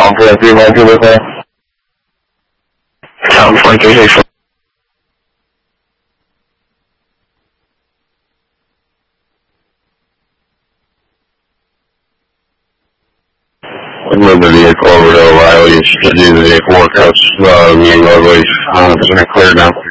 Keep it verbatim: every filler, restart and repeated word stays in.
Tom four three one two with her. Tom four three six four. We moved the vehicle over to O'Reilly. She could do the vehicle workouts, uh, me and Lovely, one hundred percent clear now.